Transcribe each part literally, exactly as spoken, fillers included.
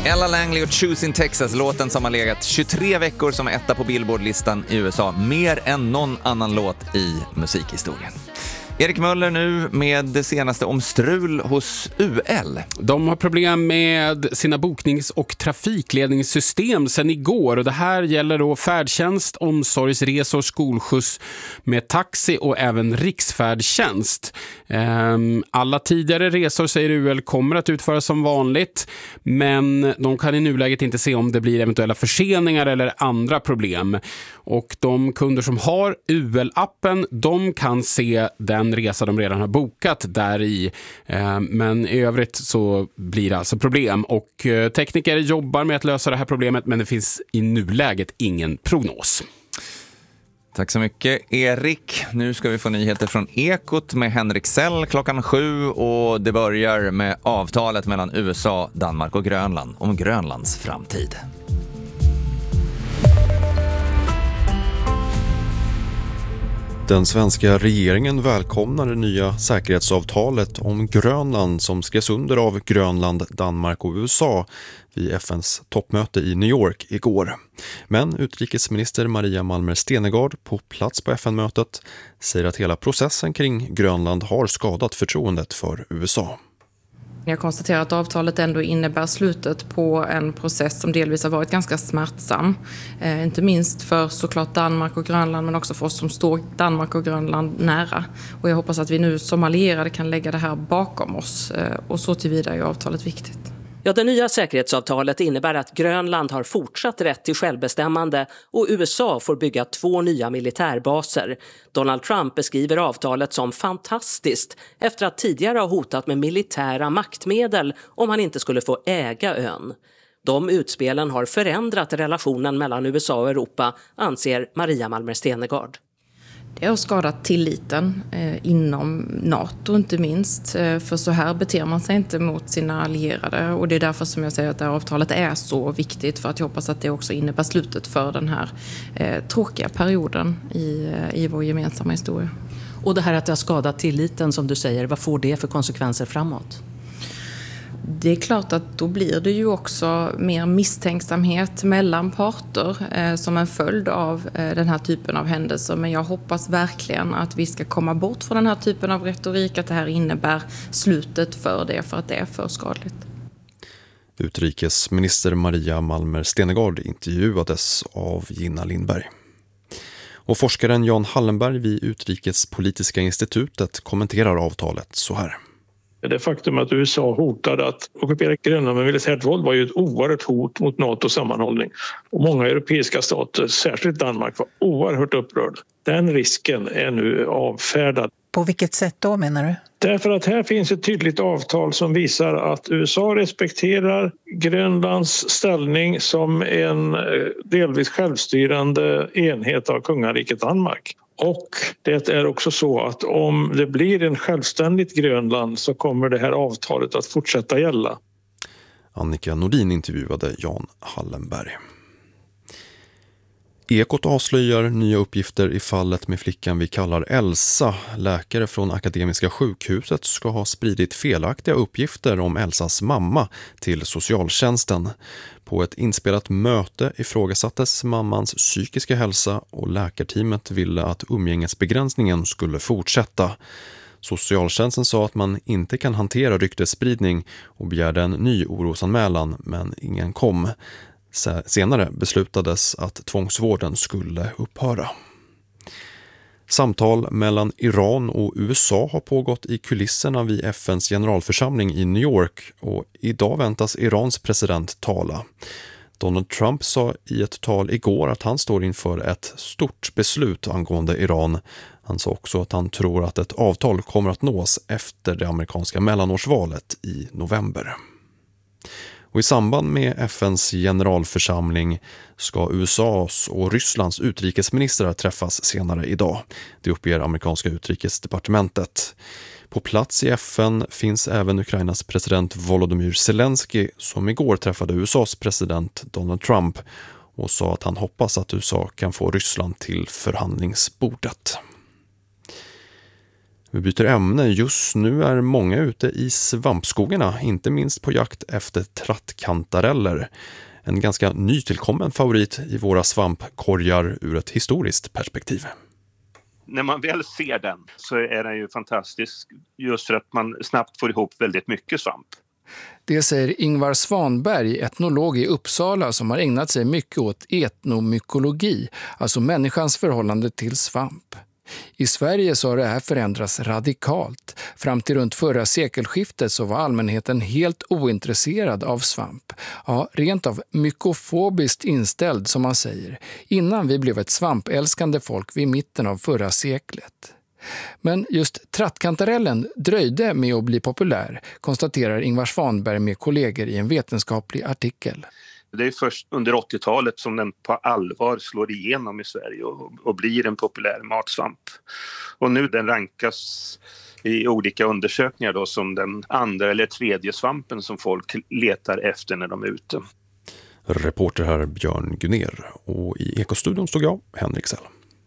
Ella Langley och Choosing Texas, låten som har legat tjugotre veckor som etta på Billboard-listan i U S A. Mer än någon annan låt i musikhistorien. Erik Möller nu med det senaste om strul hos U L. De har problem med sina boknings- och trafikledningssystem sedan igår. Och det här gäller då färdtjänst, omsorgsresor, skolskjuts med taxi och även riksfärdtjänst. Alla tidigare resor, säger U L, kommer att utföras som vanligt. Men de kan i nuläget inte se om det blir eventuella förseningar eller andra problem. Och de kunder som har U L-appen, de kan se den resa de redan har bokat där i. Men i övrigt så blir det alltså problem. Och tekniker jobbar med att lösa det här problemet, men det finns i nuläget ingen prognos. Tack så mycket, Erik. Nu ska vi få nyheter från Ekot med Henrik Sell klockan sju, och det börjar med avtalet mellan U S A, Danmark och Grönland om Grönlands framtid. Den svenska regeringen välkomnar det nya säkerhetsavtalet om Grönland som skrevs under av Grönland, Danmark och U S A vid F N:s toppmöte i New York igår. Men utrikesminister Maria Malmer Stenergard på plats på F N-mötet säger att hela processen kring Grönland har skadat förtroendet för U S A. Jag konstaterar att avtalet ändå innebär slutet på en process som delvis har varit ganska smärtsam. Eh, inte minst för såklart Danmark och Grönland, men också för oss som står Danmark och Grönland nära. Och jag hoppas att vi nu som allierade kan lägga det här bakom oss. Eh, och så tillvida är avtalet viktigt. Ja, det nya säkerhetsavtalet innebär att Grönland har fortsatt rätt till självbestämmande och U S A får bygga två nya militärbaser. Donald Trump beskriver avtalet som fantastiskt efter att tidigare ha hotat med militära maktmedel om han inte skulle få äga ön. De utspelen har förändrat relationen mellan U S A och Europa, anser Maria Malmer Stenergard. Det har skadat tilliten eh, inom NATO inte minst. Eh, för så här beter man sig inte mot sina allierade. Och det är därför som jag säger att det här avtalet är så viktigt. För att jag hoppas att det också innebär slutet för den här eh, tråkiga perioden i, eh, i vår gemensamma historia. Och det här att det har skadat tilliten som du säger, vad får det för konsekvenser framåt? Det är klart att då blir det ju också mer misstänksamhet mellan parter eh, som en följd av eh, den här typen av händelser. Men jag hoppas verkligen att vi ska komma bort från den här typen av retorik, att det här innebär slutet för det, för att det är för skadligt. Utrikesminister Maria Malmer Stenergard intervjuades av Gina Lindberg. Och forskaren Jan Hallenberg vid Utrikespolitiska institutet kommenterar avtalet så här. Det faktum att U S A hotade att ockupera Grönland med militärt våld var ju ett oerhört hot mot NATOs sammanhållning. Och många europeiska stater, särskilt Danmark, var oerhört upprörda. Den risken är nu avfärdad. På vilket sätt då, menar du? Därför att här finns ett tydligt avtal som visar att U S A respekterar Grönlands ställning som en delvis självstyrande enhet av kungariket Danmark. Och det är också så att om det blir en självständigt Grönland så kommer det här avtalet att fortsätta gälla. Annika Nordin intervjuade Jan Hallenberg. Ekot avslöjar nya uppgifter i fallet med flickan vi kallar Elsa. Läkare från Akademiska sjukhuset ska ha spridit felaktiga uppgifter om Elsas mamma till socialtjänsten. På ett inspelat möte ifrågasattes mammans psykiska hälsa och läkarteamet ville att umgängesbegränsningen skulle fortsätta. Socialtjänsten sa att man inte kan hantera ryktesspridning och begärde en ny orosanmälan, men ingen kom. Senare beslutades att tvångsvården skulle upphöra. Samtal mellan Iran och U S A har pågått i kulisserna vid F N:s generalförsamling i New York, och idag väntas Irans president tala. Donald Trump sa i ett tal igår att han står inför ett stort beslut angående Iran. Han sa också att han tror att ett avtal kommer att nås efter det amerikanska mellanårsvalet i november. Och i samband med F N:s generalförsamling ska U S A:s och Rysslands utrikesministrar träffas senare idag. Det uppger amerikanska utrikesdepartementet. På plats i F N finns även Ukrainas president Volodymyr Zelensky, som igår träffade U S A:s president Donald Trump och sa att han hoppas att U S A kan få Ryssland till förhandlingsbordet. Vi byter ämne. Just nu är många ute i svampskogarna, inte minst på jakt efter trattkantareller. En ganska nytillkommen favorit i våra svampkorgar ur ett historiskt perspektiv. När man väl ser den så är den ju fantastisk just för att man snabbt får ihop väldigt mycket svamp. Det säger Ingvar Svanberg, etnolog i Uppsala som har ägnat sig mycket åt etnomykologi, alltså människans förhållande till svamp. I Sverige så har det här förändrats radikalt. Fram till runt förra sekelskiftet så var allmänheten helt ointresserad av svamp. Ja, rent av mykofobiskt inställd som man säger, innan vi blev ett svampälskande folk vid mitten av förra seklet. Men just trattkantarellen dröjde med att bli populär, konstaterar Ingvar Svanberg med kollegor i en vetenskaplig artikel. Det är först under åttiotalet som den på allvar slår igenom i Sverige och, och blir en populär matsvamp. Och nu den rankas i olika undersökningar då som den andra eller tredje svampen som folk letar efter när de är ute. Reporter här Björn Gunner och i Ekostudion stod jag, Henrik Sell.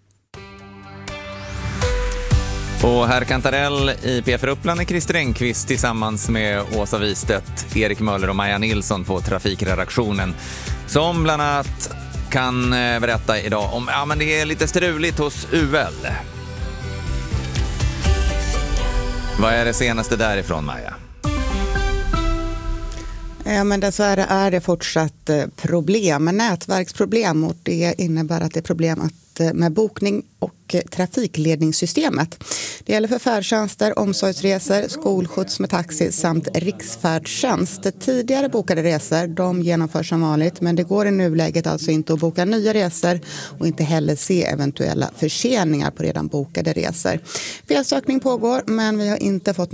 Och Herr Kantarell i P F Uppland är Christer Engqvist tillsammans med Åsa Wistedt, Erik Möller och Maja Nilsson på trafikredaktionen som bland annat kan berätta idag om ja, men det är lite struligt hos U L. Vad är det senaste därifrån, Maja? Ja, men dessvärre är det fortsatt problem, nätverksproblem, och det innebär att det är problem att med bokning och trafikledningssystemet. Det gäller för färdtjänster, omsorgsresor, skolskjuts med taxi samt riksfärdtjänst. Tidigare bokade resor, de genomförs som vanligt, men det går i nuläget alltså inte att boka nya resor och inte heller se eventuella förseningar på redan bokade resor. Felsökning pågår, men vi har inte fått